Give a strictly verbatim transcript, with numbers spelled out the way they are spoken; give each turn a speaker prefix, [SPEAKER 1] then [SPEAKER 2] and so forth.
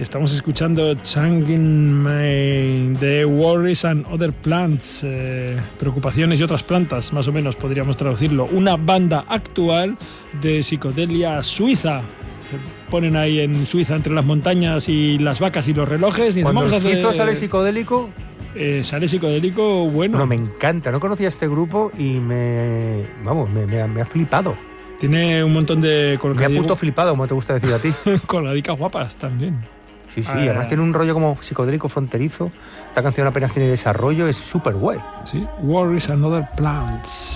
[SPEAKER 1] estamos escuchando Changing My de Worries and Other Plants, eh, preocupaciones y otras plantas, más o menos podríamos traducirlo. Una banda actual de psicodelia suiza. Se ponen ahí en Suiza entre las montañas y las vacas y los relojes. Y
[SPEAKER 2] Cuando
[SPEAKER 1] vamos
[SPEAKER 2] el
[SPEAKER 1] a hacer...
[SPEAKER 2] suizo sale psicodélico...
[SPEAKER 1] Eh, sale psicodélico bueno.
[SPEAKER 2] Bueno, me encanta. No conocía este grupo y me... Vamos, me, me, me ha flipado.
[SPEAKER 1] Tiene un montón de...
[SPEAKER 2] Me ha puto flipado, como te gusta decir a ti.
[SPEAKER 1] Colgadicas guapas también.
[SPEAKER 2] Sí, sí,
[SPEAKER 1] Ah,
[SPEAKER 2] además tiene un rollo como psicodélico fronterizo. Esta canción apenas tiene desarrollo, es súper guay.
[SPEAKER 1] Sí, Worries and Other Plants.